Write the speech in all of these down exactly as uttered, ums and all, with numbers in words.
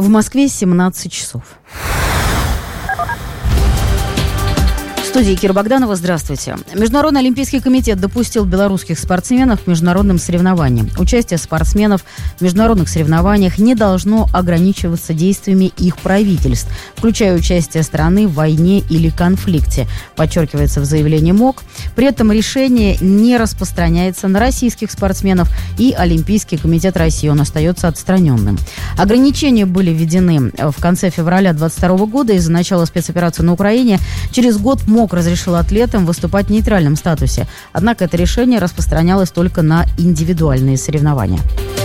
В Москве семнадцать часов. В студии Кира Богданова. Здравствуйте. Международный олимпийский комитет допустил белорусских спортсменов к международным соревнованиям. Участие спортсменов в международных соревнованиях не должно ограничиваться действиями их правительств, включая участие страны в войне или конфликте, подчеркивается в заявлении МОК. При этом решение не распространяется на российских спортсменов, и Олимпийский комитет России, он остается отстраненным. Ограничения были введены в конце февраля двадцать второго года из-за начала спецоперации на Украине. Через год МОК разрешил атлетам выступать в нейтральном статусе. Однако это решение распространялось только на индивидуальные соревнования.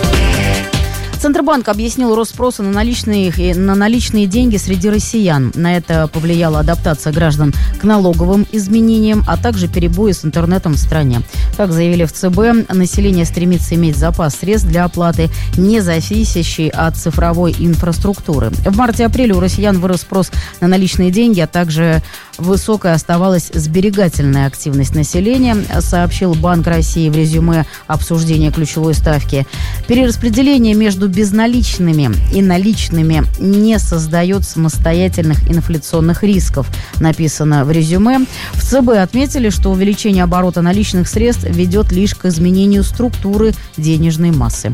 Центробанк объяснил рост спроса на наличные, на наличные деньги среди россиян. На это повлияла адаптация граждан к налоговым изменениям, а также перебои с интернетом в стране. Как заявили в ЦБ, население стремится иметь запас средств для оплаты, не зависящий от цифровой инфраструктуры. В марте-апреле у россиян вырос спрос на наличные деньги, а также высокой оставалась сберегательная активность населения, сообщил Банк России в резюме обсуждения ключевой ставки. Перераспределение между безналичными и наличными не создает самостоятельных инфляционных рисков, написано в резюме. В ЦБ отметили, что увеличение оборота наличных средств ведет лишь к изменению структуры денежной массы.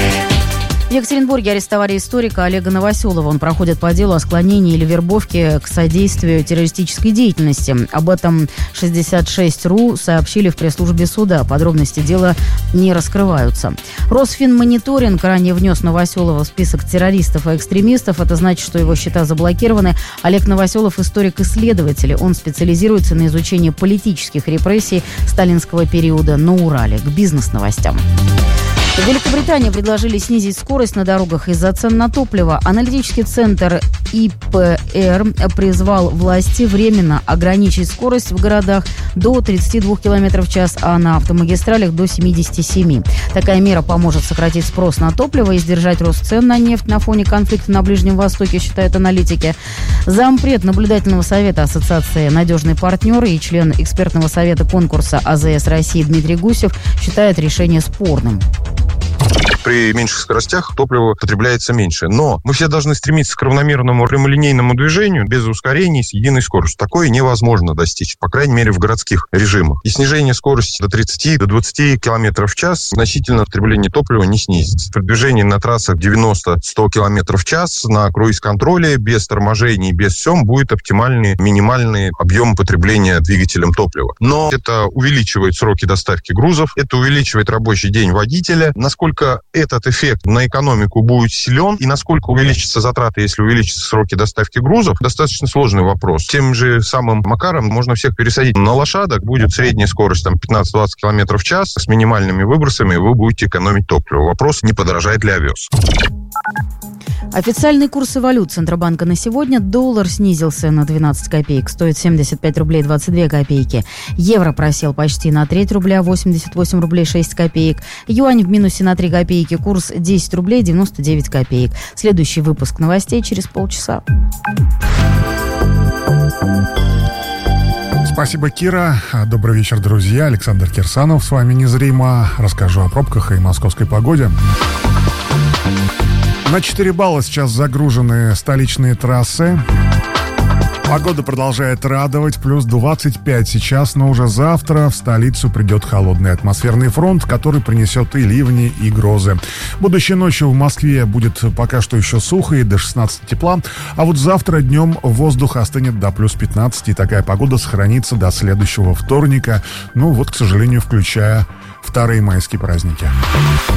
В Екатеринбурге арестовали историка Олега Новоселова. Он проходит по делу о склонении или вербовке к содействию террористической деятельности. Об этом шестьдесят шесть точка ру сообщили в пресс-службе суда. Подробности дела не раскрываются. Росфинмониторинг ранее внес Новоселова в список террористов и экстремистов. Это значит, что его счета заблокированы. Олег Новоселов – историк-исследователь. Он специализируется на изучении политических репрессий сталинского периода на Урале. К бизнес-новостям. В Великобритании предложили снизить скорость на дорогах из-за цен на топливо. Аналитический центр И П Р призвал власти временно ограничить скорость в городах до тридцати двух километров в час, а на автомагистралях до семидесяти семи. Такая мера поможет сократить спрос на топливо и сдержать рост цен на нефть на фоне конфликта на Ближнем Востоке, считают аналитики. Зампред наблюдательного совета Ассоциации «Надежный партнер» и член экспертного совета конкурса А З С России Дмитрий Гусев считает решение спорным. При меньших скоростях топливо потребляется меньше. Но мы все должны стремиться к равномерному прямолинейному движению без ускорений с единой скоростью. Такое невозможно достичь, по крайней мере, в городских режимах. И снижение скорости до тридцати до двадцати километров в час значительно потребление топлива не снизится. При движении на трассах девяносто-сто километров в час на круиз-контроле без торможений, без всем будет оптимальный минимальный объем потребления двигателем топлива. Но это увеличивает сроки доставки грузов, это увеличивает рабочий день водителя. Насколько этот эффект на экономику будет силен и насколько увеличатся затраты, если увеличатся сроки доставки грузов, достаточно сложный вопрос. Тем же самым макаром можно всех пересадить на лошадок, будет средняя скорость там пятнадцать-двадцать километров в час с минимальными выбросами, и вы будете экономить топливо. Вопрос, не подорожает ли овес. Официальные курсы валют Центробанка на сегодня. Доллар снизился на двенадцать копеек, стоит семьдесят пять рублей двадцать две копейки. Евро просел почти на треть рубля, восемьдесят восемь рублей шесть копеек. Юань в минусе на три копейки, курс десять рублей девяносто девять копеек. Следующий выпуск новостей через полчаса. Спасибо, Кира. Добрый вечер, друзья. Александр Кирсанов с вами незримо. Расскажу о пробках и московской погоде. На четыре балла сейчас загружены столичные трассы. Погода продолжает радовать. Плюс двадцать пять сейчас, но уже завтра в столицу придет холодный атмосферный фронт, который принесет и ливни, и грозы. Будущей ночью в Москве будет пока что еще сухо и до шестнадцати тепла. А вот завтра днем воздух остынет до плюс пятнадцати. И такая погода сохранится до следующего вторника. Ну вот, к сожалению, включая вторые майские праздники.